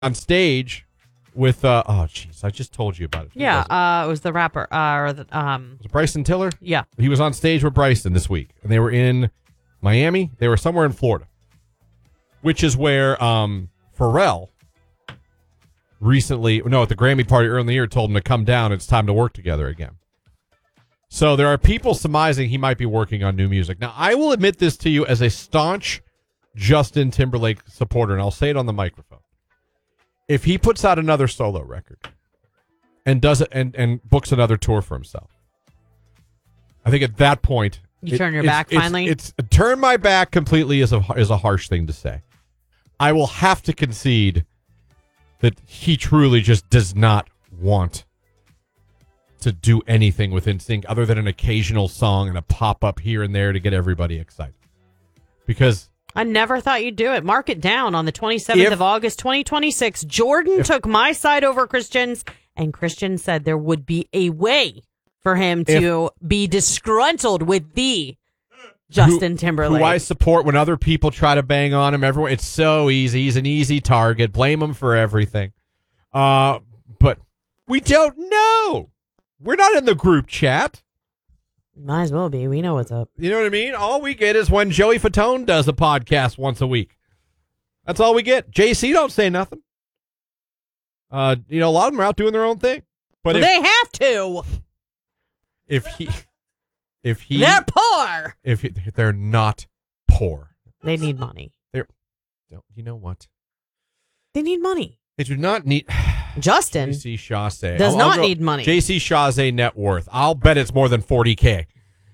on stage with oh jeez, I just told you about it. Yeah, it was the rapper Was it Bryson Tiller? Yeah. He was on stage with Bryson this week, and they were in Miami. They were somewhere in Florida, which is where Pharrell recently, at the Grammy party early in the year, told him to come down. It's time to work together again. So there are people surmising he might be working on new music. Now, I will admit this to you as a staunch Justin Timberlake supporter, and I'll say it on the microphone. If he puts out another solo record and does it and books another tour for himself, I think at that point you turn your back. Finally, it's turn my back completely is a harsh thing to say. I will have to concede that he truly just does not want to do anything with NSYNC other than an occasional song and a pop up here and there to get everybody excited. Because I never thought you'd do it. Mark it down on the 27th of August, 2026. Jordan took my side over Christian's, and Christian said there would be a way for him to be disgruntled with the Justin Timberlake. Who I support when other people try to bang on him. Everyone, it's so easy. He's an easy target. Blame him for everything. But we don't know. We're not in the group chat. Might as well be. We know what's up. You know what I mean? All we get is when Joey Fatone does a podcast once a week. That's all we get. JC don't say nothing. A lot of them are out doing their own thing. But they have to. If he, they're poor. They're not poor. They need money. You know what? They need money. They do not need. Justin JC Chasez does not need money. JC Chasez net worth. I'll bet it's more than $40K.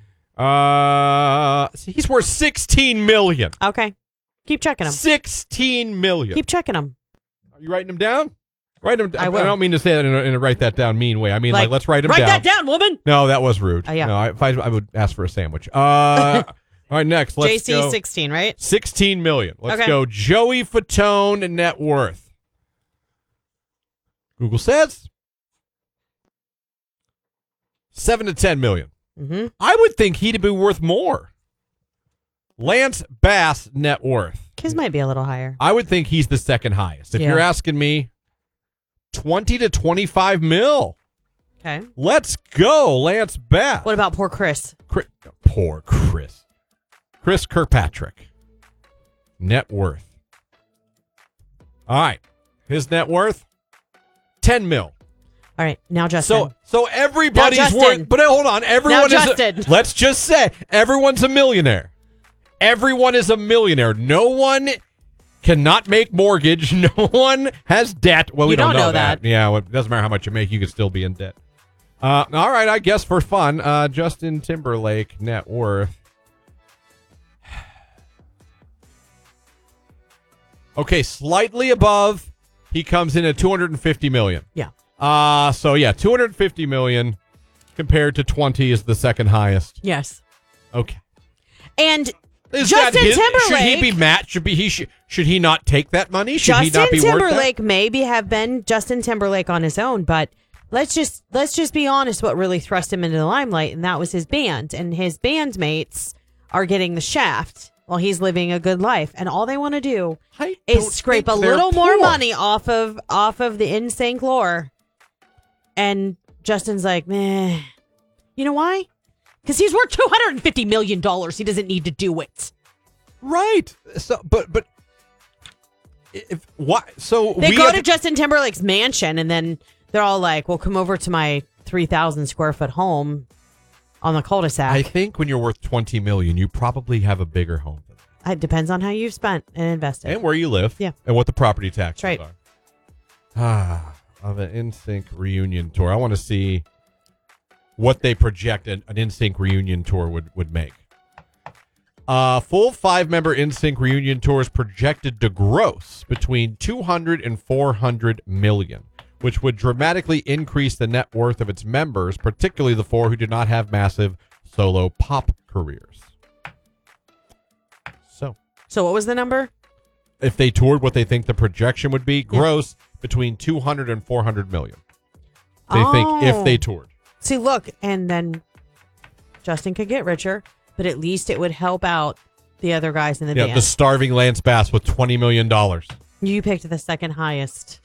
He's worth $16 million. Okay, keep checking him. $16 million. Keep checking him. Are you writing him down? Write him. I will. I don't mean to say that in a write that down mean way. I mean like let's write him down. Write that down, woman. No, that was rude. Yeah. No, I would ask for a sandwich. All right, next. Let's JC go. 16, right? $16 million. Let's go. Joey Fatone net worth. Google says $7 to $10 million. Mm-hmm. I would think he'd be worth more. Lance Bass net worth. His might be a little higher. I would think he's the second highest. If you're asking me, 20 to 25 mil. Okay. Let's go, Lance Bass. What about poor Chris? Poor Chris. Chris Kirkpatrick. Net worth. All right. His net worth, 10 mil. All right, now Justin. So everybody's worth, but hold on, everyone is. Let's just say everyone's a millionaire. Everyone is a millionaire. No one cannot make mortgage. No one has debt. Well, we don't know that. Yeah, well, it doesn't matter how much you make, you could still be in debt. All right, I guess for fun, Justin Timberlake net worth. Okay, slightly above. He comes in at $250 million. Yeah. So yeah, $250 million compared to 20 is the second highest. Yes. Okay. And Justin Timberlake, should he be matched? Should he not take that money? Should he not be Justin worth that? Timberlake maybe have been Justin Timberlake on his own, but let's just be honest. What really thrust him into the limelight, and that was his band, and his bandmates are getting the shaft while he's living a good life, and all they want to do is scrape a little more money off of the NSYNC lore. And Justin's like, meh. You know why? Because he's worth $250 million. He doesn't need to do it. Right. So, but if what? So they go to Justin Timberlake's mansion, and then they're all like, "Well, come over to my 3,000 square foot home on the cul-de-sac." I think when you're worth $20 million, you probably have a bigger home. It depends on how you've spent and invested, and where you live, yeah, and what the property taxes are. Of an NSYNC reunion tour, I want to see what they project an NSYNC reunion tour would make. Full 5-member NSYNC reunion tour is projected to gross between 200 and 400 million, which would dramatically increase the net worth of its members, particularly the 4 who did not have massive solo pop careers. So what was the number? If they toured, what they think the projection would be, gross between 200 and 400 million. They think if they toured. See, look, and then Justin could get richer, but at least it would help out the other guys in the band. The starving Lance Bass with $20 million. You picked the second highest.